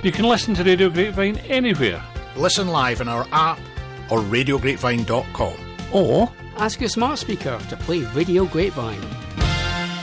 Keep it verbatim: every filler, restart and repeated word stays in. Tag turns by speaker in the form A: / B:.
A: You can listen to Radio Grapevine anywhere.
B: Listen live on our app or radio grapevine dot com.
C: Or ask your smart speaker to play Radio Grapevine.